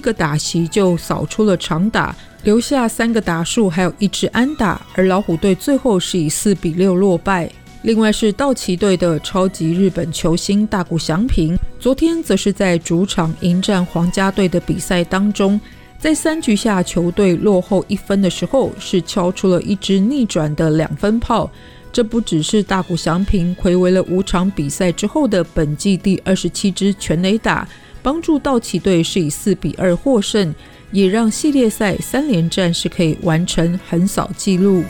一个打席就扫出了长打，留下3个打数还有1支安打，而老虎队最后是以4-6落败。另外是道奇队的超级日本球星大谷翔平，昨天则是在主场迎战皇家队的比赛当中，在3局下球队落后1分的时候，是敲出了1支逆转的2分炮。这不只是大谷翔平睽违了5场比赛之后的本季第27支全垒打，帮助道奇队是以4-2获胜，也让系列赛3连战是可以完成横扫纪录。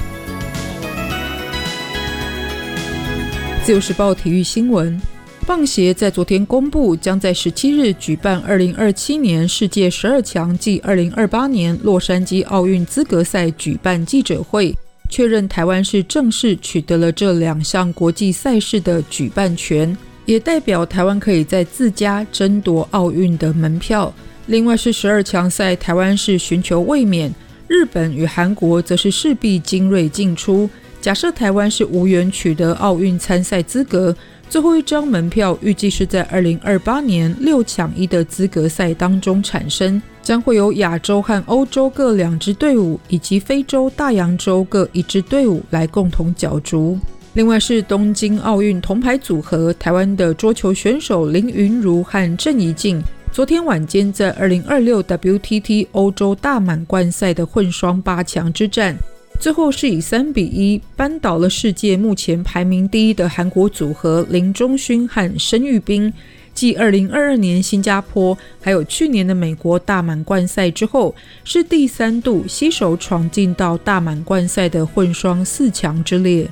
自由时报体育新闻，棒协在昨天公布，将在17日举办2027年世界12强暨2028年洛杉矶奥运资格赛举办记者会，确认台湾是正式取得了这2项国际赛事的举办权，也代表台湾可以在自家争夺奥运的门票。另外是12强赛，台湾是寻求卫冕，日本与韩国则是势必精锐进出。假设台湾是无缘取得奥运参赛资格，最后一张门票预计是在2028年6抢1的资格赛当中产生，将会有亚洲和欧洲各2支队伍，以及非洲大洋洲各1支队伍来共同角逐。另外是东京奥运铜牌组合，台湾的桌球选手林昀儒和郑怡静昨天晚间在2026 WTT 欧洲大满贯赛的混双8强之战，最后是以3-1扳倒了世界目前排名第1的韩国组合林钟勋和申玉彬，继2022年新加坡还有去年的美国大满贯赛之后，是第3度携手闯进到大满贯赛的混双4强之列。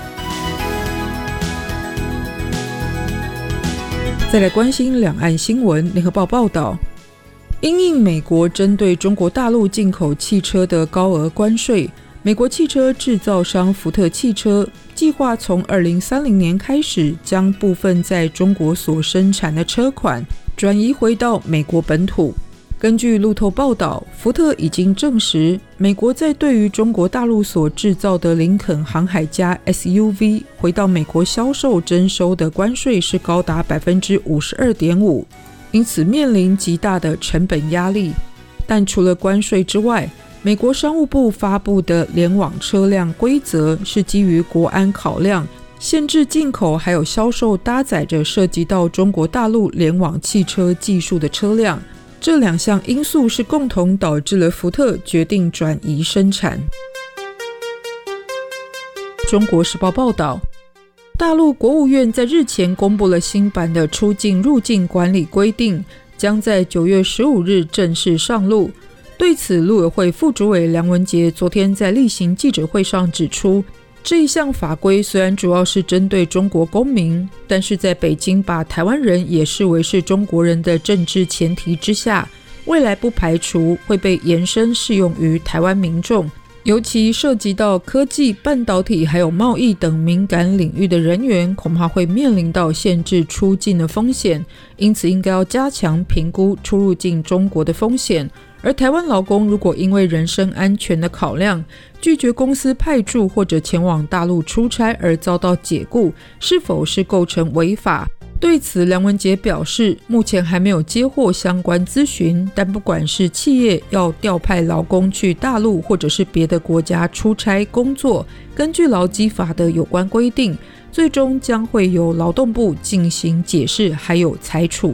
再来关心两岸新闻，联合报报道，因应美国针对中国大陆进口汽车的高额关税，美国汽车制造商福特汽车计划从2030年开始，将部分在中国所生产的车款转移回到美国本土。根据路透报道，福特已经证实，美国在对于中国大陆所制造的林肯航海家 SUV 回到美国销售征收的关税是高达 52.5%， 因此面临极大的成本压力。但除了关税之外，美国商务部发布的联网车辆规则是基于国安考量，限制进口还有销售搭载着涉及到中国大陆联网汽车技术的车辆。这2项因素是共同导致了福特决定转移生产。中国时报报道，大陆国务院在日前公布了新版的出境入境管理规定，将在9月15日正式上路。对此，陆委会副主委梁文杰昨天在例行记者会上指出，这一项法规虽然主要是针对中国公民，但是在北京把台湾人也视为是中国人的政治前提之下，未来不排除会被延伸适用于台湾民众，尤其涉及到科技、半导体还有贸易等敏感领域的人员，恐怕会面临到限制出境的风险，因此应该要加强评估出入境中国的风险。而台湾劳工如果因为人身安全的考量，拒绝公司派驻或者前往大陆出差而遭到解雇，是否是构成违法？对此，梁文杰表示，目前还没有接获相关咨询，但不管是企业要调派劳工去大陆或者是别的国家出差工作，根据劳基法的有关规定，最终将会由劳动部进行解释还有裁处。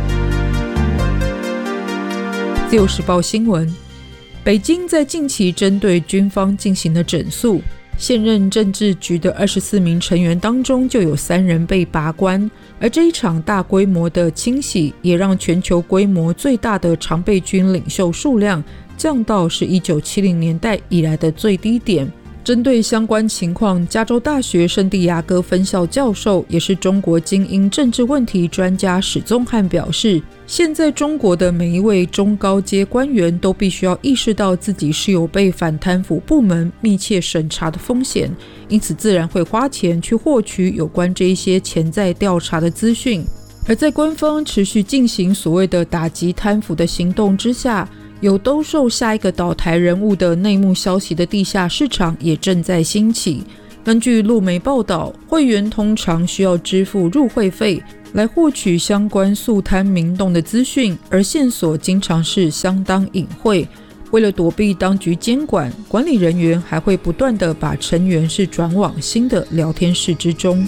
自由时报新闻，北京在近期针对军方进行了整肃，现任政治局的24名成员当中就有3人被拔关，而这一场大规模的清洗也让全球规模最大的常备军领袖数量降到是1970年代以来的最低点。针对相关情况，加州大学圣地亚哥分校教授也是中国精英政治问题专家史宗翰表示，现在中国的每一位中高阶官员都必须要意识到自己是有被反贪腐部门密切审查的风险，因此自然会花钱去获取有关这一些潜在调查的资讯。而在官方持续进行所谓的打击贪腐的行动之下，有兜售下一个倒台人物的内幕消息的地下市场也正在兴起。 根据路媒报道，会员通常需要支付入会费来获取相关诉贪民动的资讯，而线索经常是相当隐晦。为了躲避当局监管，管理人员还会不断地把成员转往新的聊天室之中。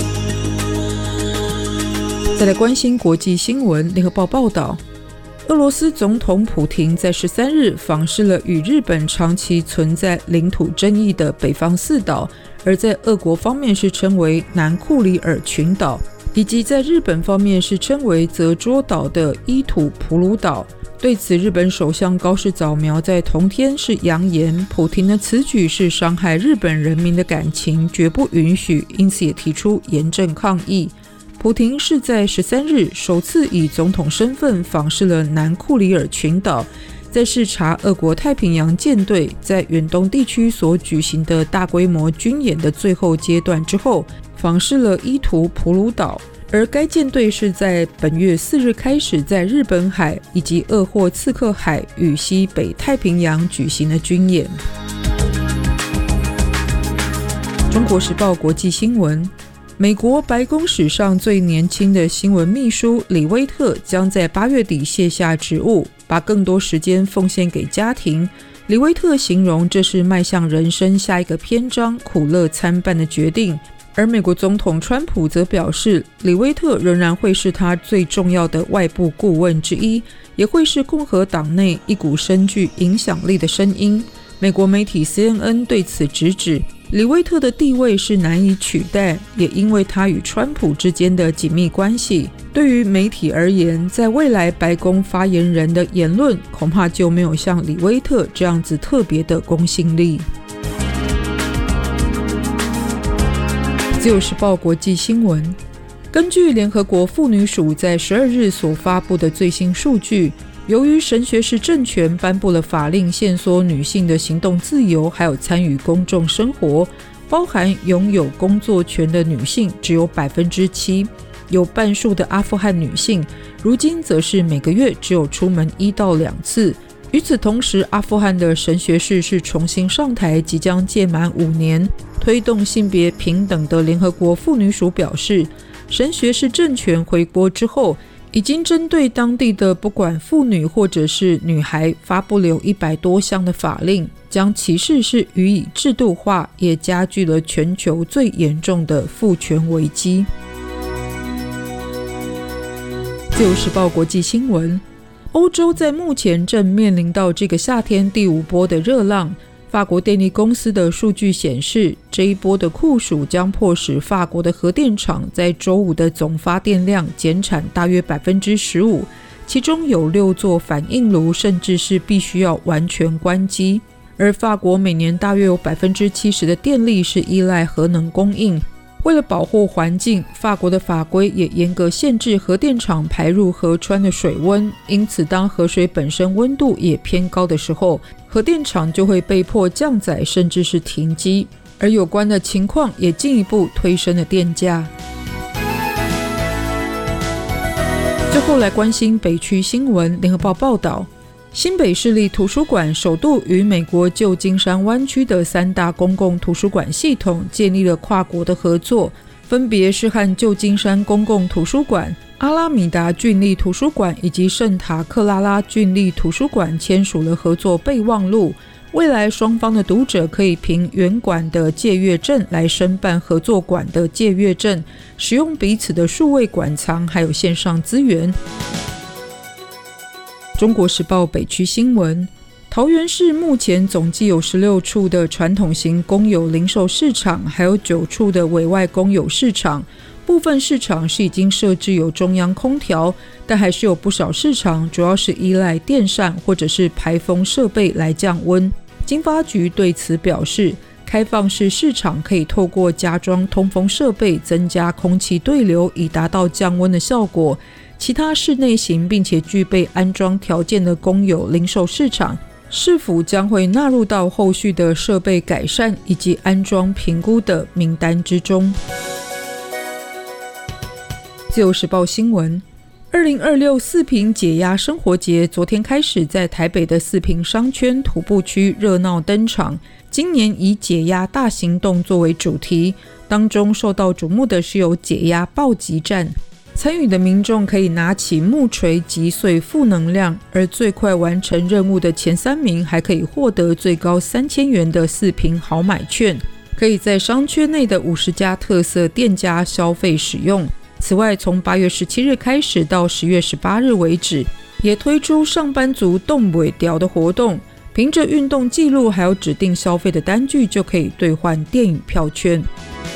再来关心国际新闻，联合报报道，俄罗斯总统普廷在13日访视了与日本长期存在领土争议的北方四岛，而在俄国方面是称为南库里尔群岛，以及在日本方面是称为泽捉岛的伊土普鲁岛。对此，日本首相高市早苗在同天是扬言，普廷的此举是伤害日本人民的感情，绝不允许，因此也提出严正抗议。普廷是在13日首次以总统身份访视了南库里尔群岛，在视察俄国太平洋舰队在远东地区所举行的大规模军演的最后阶段之后，访视了伊图普鲁岛，而该舰队是在本月4日开始在日本海以及鄂霍次克海与西北太平洋举行了军演。中国时报国际新闻，美国白宫史上最年轻的新闻秘书李威特将在8月底卸下职务，把更多时间奉献给家庭。李威特形容这是迈向人生下一个篇章苦乐参半的决定，而美国总统川普则表示，李威特仍然会是他最重要的外部顾问之一，也会是共和党内一股深具影响力的声音。美国媒体 CNN 对此直指，李威特的地位是难以取代，也因为他与川普之间的紧密关系，对于媒体而言，在未来白宫发言人的言论恐怕就没有像李威特这样子特别的公信力。自由时报国际新闻，根据联合国妇女署在12日所发布的最新数据，由于神学士政权颁布了法令限缩女性的行动自由，还有参与公众生活，包含拥有工作权的女性只有 7%， 有半数的阿富汗女性如今则是每个月只有出门1到2次。与此同时，阿富汗的神学士是重新上台，即将届满5年。推动性别平等的联合国妇女署表示，神学士政权回国之后，已经针对当地的不管妇女或者是女孩发布了有100多项的法令，将歧视是予以制度化，也加剧了全球最严重的妇权危机。自由时报国际新闻，欧洲在目前正面临到这个夏天第5波的热浪。法国电力公司的数据显示，这一波的酷暑将迫使法国的核电厂在周五的总发电量减产大约 15%， 其中有6座反应炉甚至是必须要完全关机。而法国每年大约有 70% 的电力是依赖核能供应。为了保护环境，法国的法规也严格限制核电厂排入河川的水温，因此当河水本身温度也偏高的时候，核电厂就会被迫降载甚至是停机，而有关的情况也进一步推升了电价。最后来关心北区新闻，联合报报道，新北市立图书馆首度与美国旧金山湾区的3大公共图书馆系统建立了跨国的合作，分别是和旧金山公共图书馆、阿拉米达郡立图书馆以及圣塔克拉拉郡立图书馆签署了合作备忘录。未来双方的读者可以凭原馆的借阅证来申办合作馆的借阅证，使用彼此的数位馆藏还有线上资源。中国时报北区新闻，桃园市目前总计有16处的传统型公有零售市场，还有9处的委外公有市场。部分市场是已经设置有中央空调，但还是有不少市场主要是依赖电扇或者是排风设备来降温。经发局对此表示，开放式市场可以透过加装通风设备增加空气对流，以达到降温的效果。其他室内型并且具备安装条件的公有零售市场，是否将会纳入到后续的设备改善以及安装评估的名单之中。自由时报新闻， 2026四平解压生活节昨天开始在台北的四平商圈徒步区热闹登场，今年以解压大行动作为主题，当中受到瞩目的是有解压暴击战，参与的民众可以拿起木锤击碎负能量，而最快完成任务的前3名还可以获得最高3000元的四平好买券，可以在商圈内的50家特色店家消费使用。此外，从8月17日开始到10月18日为止，也推出上班族动尾条的活动，凭着运动记录还有指定消费的单据就可以兑换电影票券。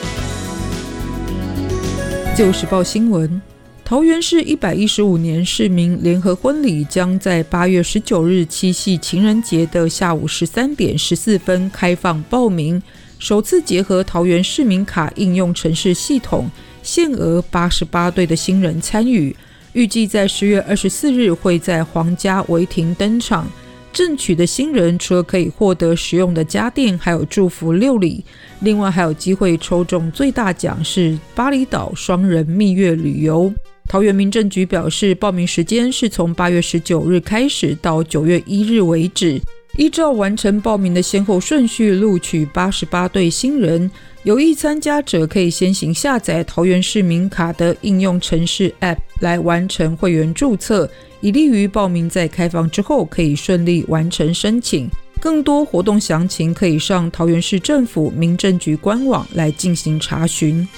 自由时报新闻，桃园市115年市民联合婚礼将在8月19日七夕情人节的下午13点14分开放报名，首次结合桃园市民卡应用程式系统，限额88对的新人参与，预计在10月24日会在皇家维廷登场。正取的新人除了可以获得实用的家电，还有祝福6礼，另外还有机会抽中最大奖是巴厘岛双人蜜月旅游。桃园民政局表示，报名时间是从8月19日开始到9月1日为止，依照完成报名的先后顺序录取88对新人。有意参加者可以先行下载桃园市民卡的应用程式 App 来完成会员注册，以利于报名在开放之后可以顺利完成申请。更多活动详情可以上桃园市政府民政局官网来进行查询。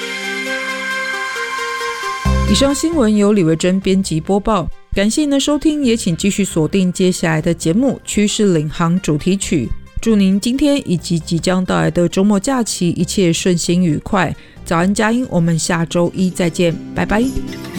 以上新闻由李维珍编辑播报，感谢您的收听，也请继续锁定接下来的节目《趋势领航》主题曲。祝您今天以及即将到来的周末假期一切顺心愉快。早安佳音，我们下周一再见，拜拜。